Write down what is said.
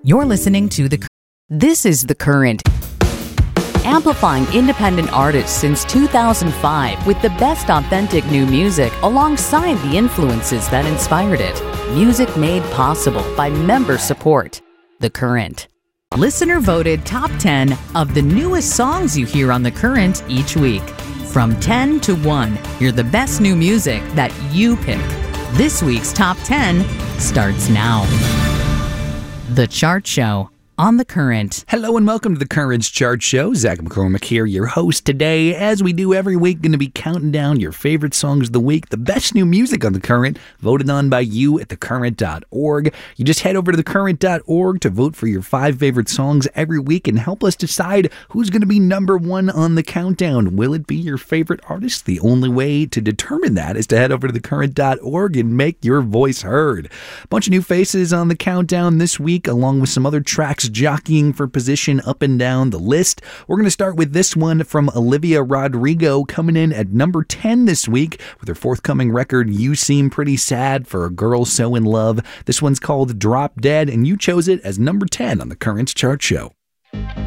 You're listening to This is The Current, amplifying independent artists since 2005 with the best authentic new music alongside the influences that inspired it. Music made possible by member support. The Current. Listener voted top 10 of the newest songs you hear on The Current each week. From 10 to 1, hear the best new music that you pick. This week's top 10 starts now. The Chart Show on The Current. Hello and welcome to The Current's Chart Show. Zach McCormick here, your host today. As we do every week, going to be counting down your favorite songs of the week, the best new music on The Current, voted on by you at thecurrent.org. You just head over to thecurrent.org to vote for your 5 favorite songs every week and help us decide who's going to be number 1 on the countdown. Will it be your favorite artist? The only way to determine that is to head over to thecurrent.org and make your voice heard. A bunch of new faces on the countdown this week, along with some other tracks jockeying for position up and down the list. We're going to start with this one from Olivia Rodrigo, coming in at number 10 this week with her forthcoming record, You Seem Pretty Sad for a Girl So in Love. This one's called Drop Dead, and you chose it as number 10 on The Current's Chart Show.